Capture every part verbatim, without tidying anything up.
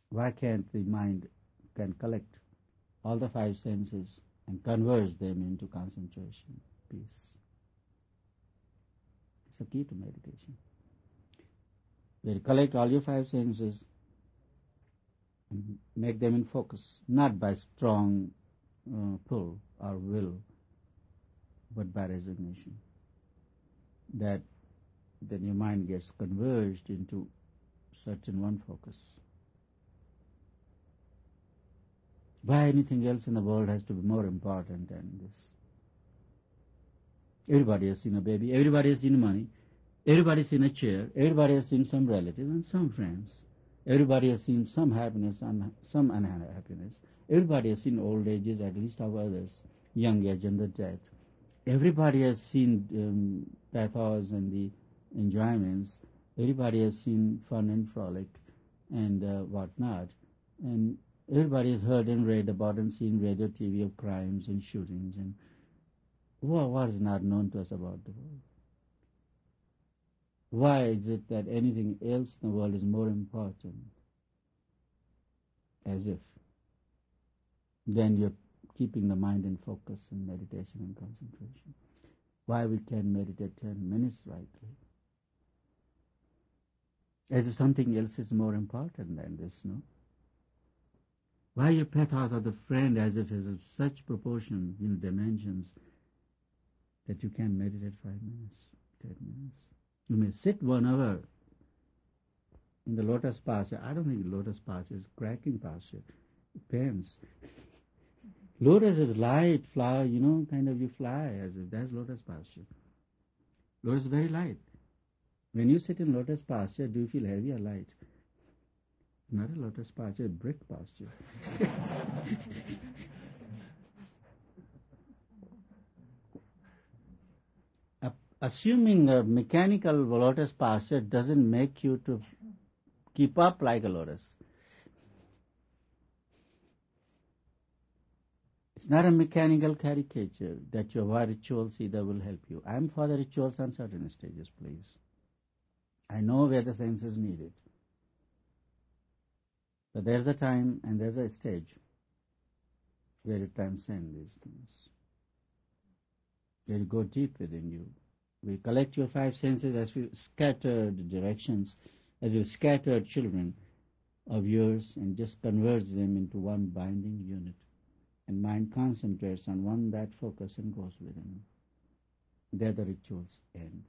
Why can't the mind can collect all the five senses and converge them into concentration, peace? It's the key to meditation. Where you collect all your five senses and make them in focus, not by strong uh, pull or will, but by resignation. That then your mind gets converged into certain one focus. Why anything else in the world has to be more important than this? Everybody has seen a baby, everybody has seen money, everybody has seen a chair, everybody has seen some relative and some friends. Everybody has seen some happiness and some unhappiness. Everybody has seen old ages, at least of others, young age and the death. Everybody has seen um, pathos and the enjoyments. Everybody has seen fun and frolic and uh, whatnot. And everybody has heard and read about and seen radio, T V of crimes and shootings. And well, what is not known to us about the world? Why is it that anything else in the world is more important? As if. Then you're keeping the mind in focus in meditation and concentration. Why we can meditate ten minutes rightly? As if something else is more important than this, no? Why your pathos of the friend as if it has such proportion, you know, dimensions, that you can meditate five minutes, ten minutes. You may sit one hour in the lotus posture. I don't think lotus posture is cracking posture. It depends. Lotus is light, flower, you know, kind of you fly as if that's lotus posture. Lotus is very light. When you sit in lotus posture, do you feel heavy or light? It's not a lotus posture, it's brick posture. Assuming a mechanical lotus posture doesn't make you to keep up like a lotus. It's not a mechanical caricature that your rituals either will help you. I'm for the rituals on certain stages, please. I know where the sense is needed. But there's a time and there's a stage where you transcend these things. Where you go deep within you. We collect your five senses as we scattered directions, as you scattered children of yours and just converge them into one binding unit. And mind concentrates on one that focus and goes within. There the rituals end.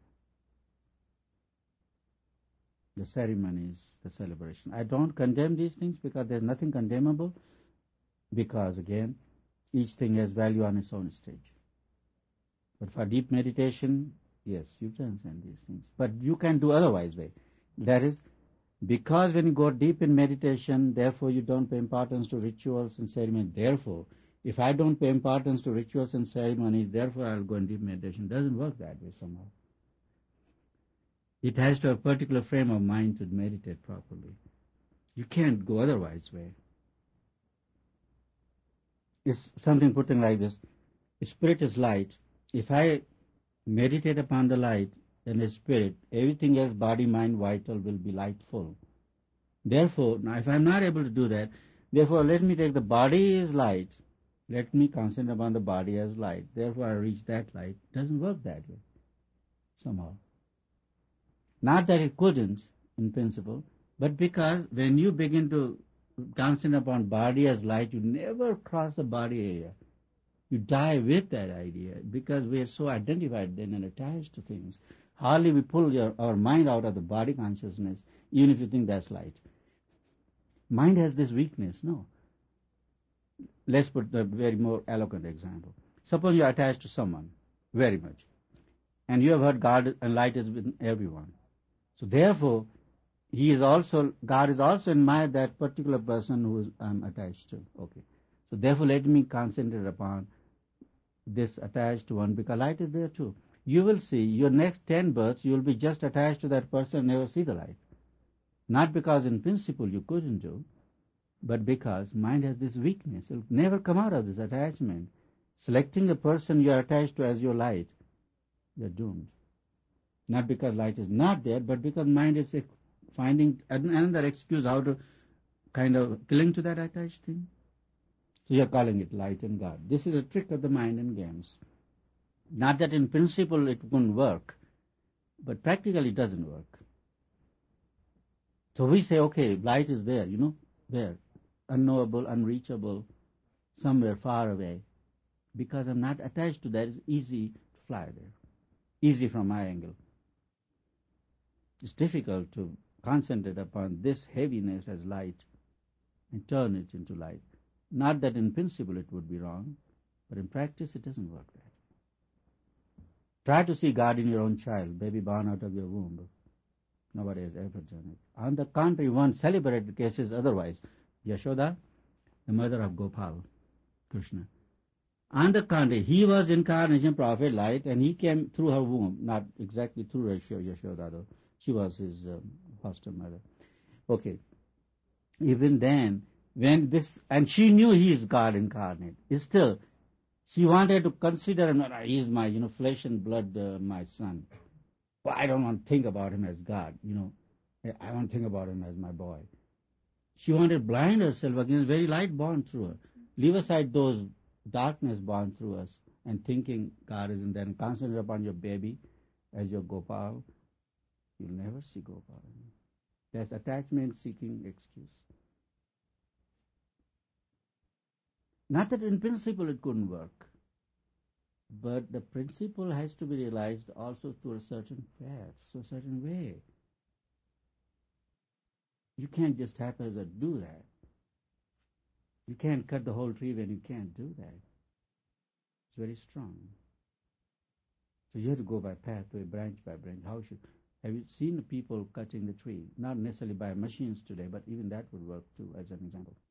The ceremonies, the celebration. I don't condemn these things because there's nothing condemnable, because again, each thing has value on its own stage. But for deep meditation, yes, you transcend these things. But you can do otherwise way. That is, because when you go deep in meditation, therefore you don't pay importance to rituals and ceremonies. Therefore, if I don't pay importance to rituals and ceremonies, therefore I'll go in deep meditation. It doesn't work that way somehow. It has to have a particular frame of mind to meditate properly. You can't go otherwise way. It's something put in like this. Spirit is light. If I meditate upon the light and the spirit, everything else, body, mind, vital, will be lightful. Therefore, now if I'm not able to do that, therefore let me take the body as light. Let me concentrate upon the body as light. Therefore I reach that light. It doesn't work that way, somehow. Not that it couldn't, in principle, but because when you begin to concentrate upon body as light, you never cross the body area. You die with that idea because we are so identified then and attached to things. Hardly we pull your, our mind out of the body consciousness, even if you think that's light. Mind has this weakness, no. Let's put a very more eloquent example. Suppose you are attached to someone, very much, and you have heard God and light is with everyone. So therefore, He is also, God is also in my that particular person who I'm attached to. Okay. So therefore let me concentrate upon this attached one, because light is there too. You will see your next ten births, you will be just attached to that person and never see the light. Not because in principle you couldn't do, but because mind has this weakness. It will never come out of this attachment. Selecting the person you are attached to as your light, you are doomed. Not because light is not there, but because mind is finding another excuse how to kind of cling to that attached thing. So you're calling it light and God. This is a trick of the mind and games. Not that in principle it wouldn't work, but practically it doesn't work. So we say, okay, light is there, you know, where? Unknowable, unreachable, somewhere far away. Because I'm not attached to that, it's easy to fly there. Easy from my angle. It's difficult to concentrate upon this heaviness as light and turn it into light. Not that in principle it would be wrong, but in practice it doesn't work that way. Try to see God in your own child, baby born out of your womb. Nobody has ever done it. On the contrary, one celebrated cases otherwise. Yashoda, the mother of Gopal, Krishna. On the contrary, he was incarnation prophet light, and he came through her womb, not exactly through Yashoda though. She was his um, foster mother. Okay. Even then, when this, and she knew he is God incarnate. Still, she wanted to consider him, not, he is my, you know, flesh and blood, uh, my son. But I don't want to think about him as God, you know. I want to think about him as my boy. She wanted to blind herself against very light born through her. Leave aside those darkness born through us and thinking God is in there and concentrate upon your baby as your Gopal. You'll never see Gopal. That's attachment-seeking excuse. Not that in principle it couldn't work, but the principle has to be realized also through a certain path, so a certain way. You can't just haphazard do that. You can't cut the whole tree when you can't do that. It's very strong. So you have to go by pathway, branch by branch. How should have you seen the people cutting the tree? Not necessarily by machines today, but even that would work too, as an example.